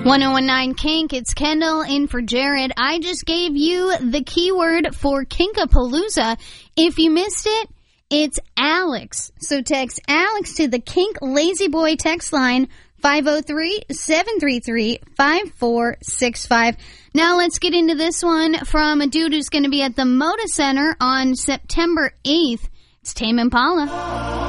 1019 Kink, it's Kendall in for Jared. I just gave you the keyword for Kinkapalooza. If you missed it, it's Alex. So text Alex to the Kink Lazy Boy text line 503-733-5465. Now let's get into this one from a dude who's going to be at the Moda Center on September 8th. It's Tame Impala.